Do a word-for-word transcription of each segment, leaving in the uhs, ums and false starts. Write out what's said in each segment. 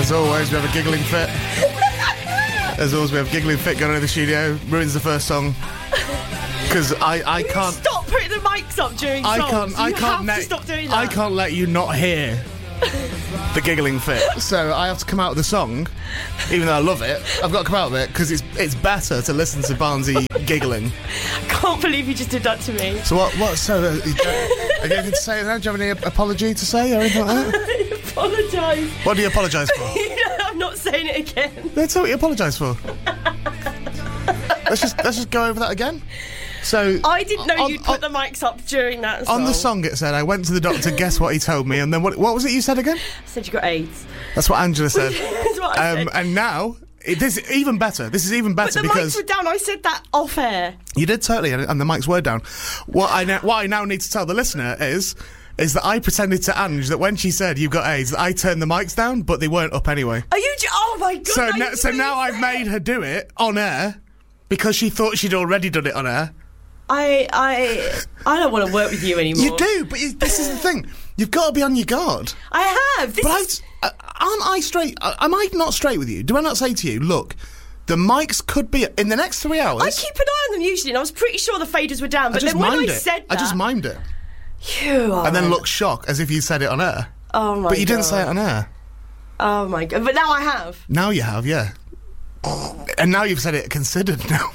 As always, we have a giggling fit. As always, we have giggling fit going on in the studio. Ruins the first song. Because I, I you can't... Stop putting the mics up during I songs. can't, you I can't have ne- to stop doing that. I can't let you not hear the giggling fit. So I have to come out with the song, even though I love it. I've got to come out with it because it's it's better to listen to Barnesy giggling. I can't believe you just did that to me. So what? What? So uh, you, have you anything to say now? Do you have any apology to say or anything like that? I apologise. What do you apologise for? I'm not saying it again. That's what you apologise for. let's just let's just go over that again. So I didn't know on, you'd put on, the mics up during that song. On the song it said, I went to the doctor, guess what he told me? And then what, what was it you said again? I said you got AIDS. That's what Angela said. That's what I um, said. And now, it, this is even better. This is even better But the because... mics were down. I said that off air. You did totally, and, and the mics were down. What I, now, what I now need to tell the listener is... is that I pretended to Ange that when she said you've got AIDS, that I turned the mics down, but they weren't up anyway. Are you... J- oh, my God. So, na- so now I've made her do it on air because she thought she'd already done it on air. I I I don't want to work with you anymore. You do, but you, this is the thing. You've got to be on your guard. I have. This but is... I, uh, aren't I straight? Uh, am I not straight with you? Do I not say to you, look, the mics could be in the next three hours? I keep an eye on them usually, and I was pretty sure the faders were down. But I just then when mimed I it. said that, I just mimed it. You are. And then look shocked as if you said it on air. Oh my! But you God. didn't say it on air. Oh my God! But now I have. Now you have, yeah. And now you've said it considered now.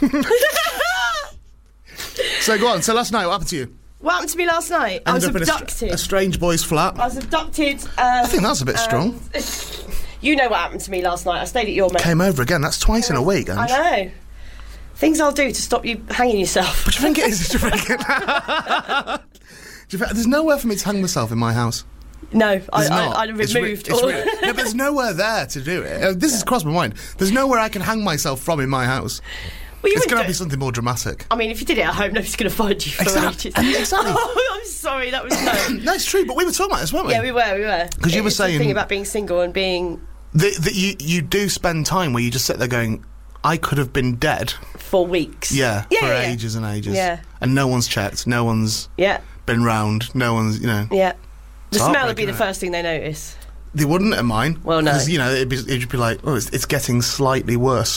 So go on. So last night, what happened to you? What happened to me last night? I was Ended up abducted. in a, a strange boy's flat. I was abducted. Um, I think that's a bit strong. You know what happened to me last night. I stayed at your mate. Came over again. That's twice in a week, Ange. I know. Things I'll do to stop you hanging yourself. What do you think it is? Do you think it... do you think... There's nowhere for me to hang myself in my house. No, I, There's I, not. I It's re- removed it's all. re- no, but there's nowhere there to do it. Uh, this has crossed my mind. There's nowhere I can hang myself from in my house. Well, you It's wouldn't going to do- be something more dramatic. I mean, if you did it at home, nobody's going to find you for Exactly. ages. Exactly. Oh, I'm sorry, that was no. No, it's true, but we were talking about this, weren't we? Yeah, we were, we were. 'Cause you were It's the saying- thing about being single and being That, that you, you do spend time where you just sit there going, I could have been dead. for weeks. Yeah, yeah for yeah, ages and ages. Yeah. And no one's checked, no one's Yeah, been round, no one's, you know. yeah. The It's smell would be heartbreaking, the isn't it? first thing they notice. They wouldn't at mine. Well, no. Because, you know, it'd, be, it'd be like, oh, it's, it's getting slightly worse.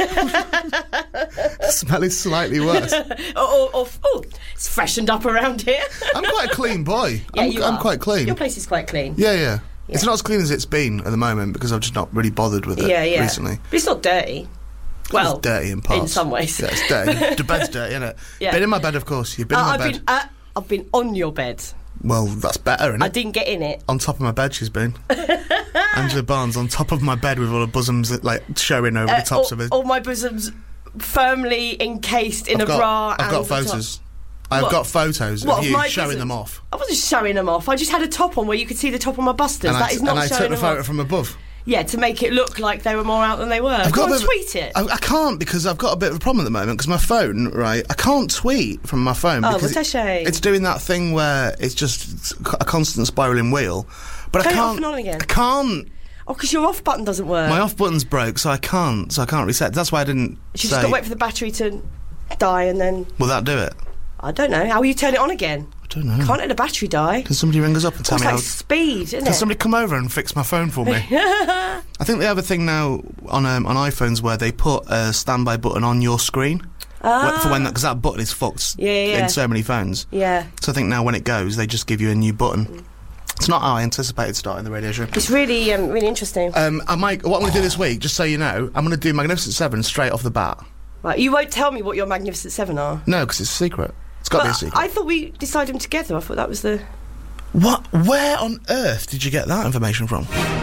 The smell is slightly worse. or, or, or, oh, it's freshened up around here. I'm quite a clean boy. Yeah, I'm, you I'm are. quite clean. Your place is quite clean. Yeah, yeah, It's not as clean as it's been at the moment because I've just not really bothered with it Yeah, yeah. recently. But it's not dirty. Well, it's dirty in parts. in some ways. Yeah, it's dirty. The bed's dirty, isn't it? Yeah. Been in my bed, of course. You've been Uh, in my I've bed. been, uh, I've been on your bed. Well, that's better, isn't it? I didn't get in it. On top of my bed, she's been. Angela Barnes on top of my bed with all her bosoms like showing over Uh, the tops all, of it. all my bosoms firmly encased in I've a got, bra. I've and got the top. photos. I've What? got photos What, of of you my showing bosoms? them off. I wasn't showing them off. I just had a top on where you could see the top of my busters. And That I, is not and I showing took the them photo off. from above. Yeah, to make it look like they were more out than they were. I've Go got on, a bit of- tweet it. I, I can't because I've got a bit of a problem at the moment because my phone, right? I can't tweet from my phone Oh, because well, that's a shame. it's doing that thing where it's just a constant spiralling wheel. But Turn I it off can't. and on again. I can't. Oh, because your off button doesn't work. My off button's broke, so I can't. So I can't reset. That's why I didn't. You say, just got to wait for the battery to die and then... Will that do it? I don't know. How will you turn it on again? I don't know. Can't let the battery die. Can somebody ring us up and tell It's me like how? speed, isn't Can it? somebody come over and fix my phone for me? I think they have a thing now on um, on iPhones where they put a standby button on your screen Ah. for when because that, that button is fucked Yeah, yeah. in so many phones. Yeah. So I think now when it goes, they just give you a new button. It's not how I anticipated starting the radio show. It's really, um, really interesting. Um, I might, what I'm going to do this week, just so you know, I'm going to do Magnificent Seven straight off the bat. Right, you won't tell me what your Magnificent Seven are. No, because it's a secret. It's got to be a But secret. I thought we decided them together. I thought that was the... What? Where on earth did you get that information from?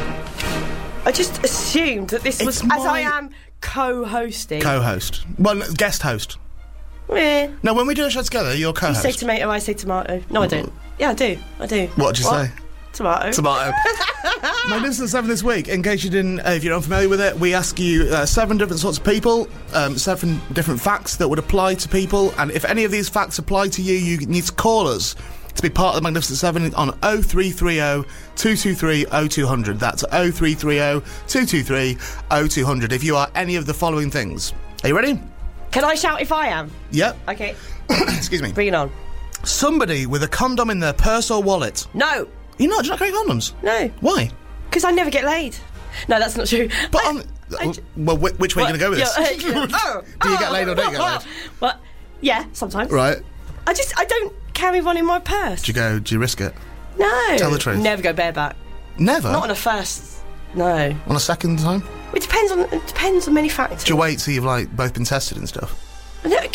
I just assumed that this was... It's As I my- am co-hosting. Co-host. Well, no, guest host. Eh, No, when we do a show together, you're you co-host. say tomato, I say tomato. No, I don't. Yeah, I do. I do. What did you say? Tomato. Tomato. Magnificent Seven this week. In case you didn't, uh, if you're unfamiliar with it, we ask you uh, seven different sorts of people, um, seven different facts that would apply to people, and if any of these facts apply to you, you need to call us to be part of the Magnificent Seven on oh three three oh, two two three, oh two hundred. That's oh three three oh, two two three, oh two hundred. If you are any of the following things. Are you ready? Can I shout if I am? Yep. Okay, Excuse me. bring it on. Somebody with a condom in their purse or wallet. No. You're not, do you not carry condoms? No. Why? Because I never get laid. No, that's not true. But I, um, I, well, which, which way are you going to go with this? Yeah, uh, yeah. Oh, Do you oh, get laid or don't you get laid? Well, yeah, sometimes. Right. I just I don't carry one in my purse. Do you go? Do you risk it? No. Tell the truth. Never go bareback. Never. Not on a first. No. On a second time? It depends on it depends on many factors. Do you wait till you've like both been tested and stuff? No, it